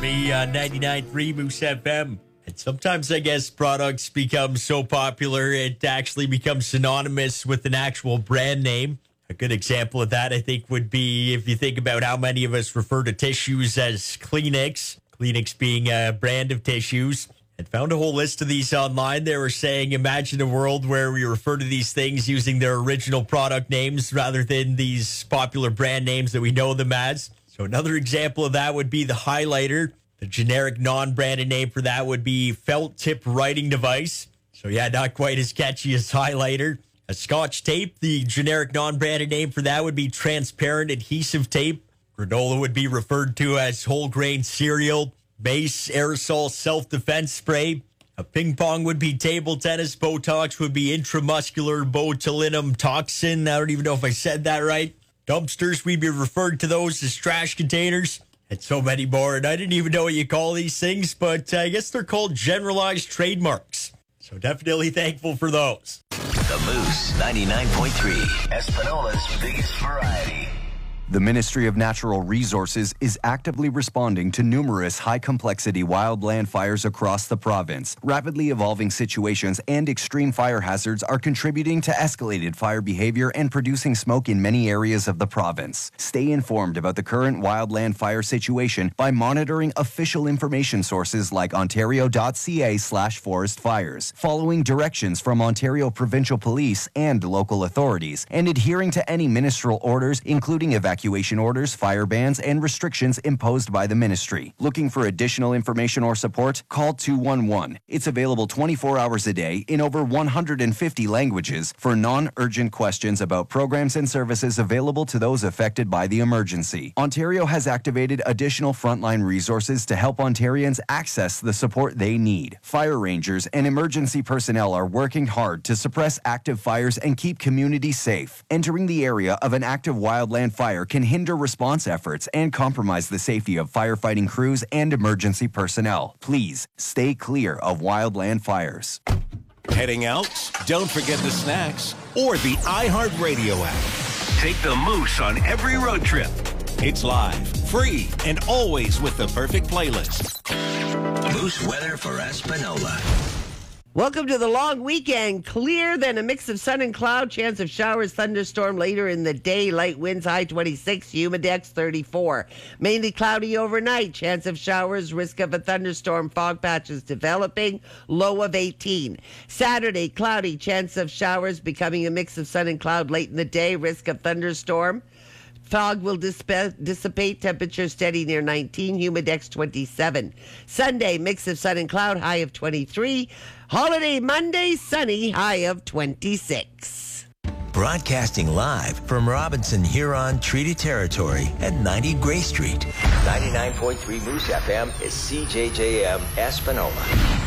me on 99.3 Moose FM. And sometimes I guess products become so popular it actually becomes synonymous with an actual brand name. A good example of that, I think, would be if you think about how many of us refer to tissues as Kleenex. Kleenex being a brand of tissues. I found a whole list of these online. They were saying, imagine a world where we refer to these things using their original product names rather than these popular brand names that we know them as. So another example of that would be the highlighter. The generic non-branded name for that would be felt tip writing device. So yeah, not quite as catchy as highlighter. A Scotch tape, the generic non-branded name for that would be transparent adhesive tape. Granola would be referred to as whole grain cereal. Mace aerosol self-defense spray. A ping pong would be table tennis. Botox would be intramuscular botulinum toxin. I don't even know if I said that right. Dumpsters, we'd be referred to those as trash containers. And so many more. And I didn't even know what you call these things, but I guess they're called generalized trademarks. So definitely thankful for those. The Moose 99.3, Espanola's biggest variety. The Ministry of Natural Resources is actively responding to numerous high-complexity wildland fires across the province. Rapidly evolving situations and extreme fire hazards are contributing to escalated fire behavior and producing smoke in many areas of the province. Stay informed about the current wildland fire situation by monitoring official information sources like ontario.ca/forest fires, following directions from Ontario Provincial Police and local authorities, and adhering to any ministerial orders, including evacuation orders, fire bans, and restrictions imposed by the ministry. Looking for additional information or support? Call 211. It's available 24 hours a day in over 150 languages for non-urgent questions about programs and services available to those affected by the emergency. Ontario has activated additional frontline resources to help Ontarians access the support they need. Fire rangers and emergency personnel are working hard to suppress active fires and keep communities safe. Entering the area of an active wildland fire can hinder response efforts and compromise the safety of firefighting crews and emergency personnel. Please stay clear of wildland fires. Heading out? Don't forget the snacks or the iHeartRadio app. Take the Moose on every road trip. It's live, free, and always with the perfect playlist. Moose weather for Espanola. Welcome to the long weekend. Clear, then a mix of sun and cloud. Chance of showers, thunderstorm later in the day. Light winds, high 26, humidex 34. Mainly cloudy overnight. Chance of showers, risk of a thunderstorm. Fog patches developing. Low of 18. Saturday, cloudy. Chance of showers becoming a mix of sun and cloud late in the day. Risk of thunderstorm. Fog will dissipate, temperature steady near 19, humidex 27. Sunday, mix of sun and cloud, high of 23. Holiday Monday, sunny, high of 26. Broadcasting live from Robinson Huron Treaty Territory at 90 Gray Street. 99.3 Moose FM is CJJM Espanola.